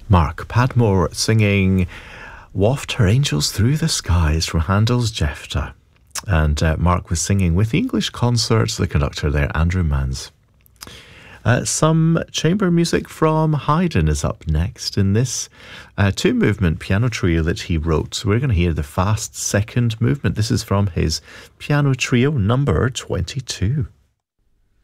Mark Padmore singing Waft Her Angels Through the Skies from Handel's Jephthah. And Mark was singing with the English Concert, the conductor there, Andrew Manns. Some chamber music from Haydn is up next in this two-movement piano trio that he wrote. So we're going to hear the fast second movement. This is from his piano trio number 22.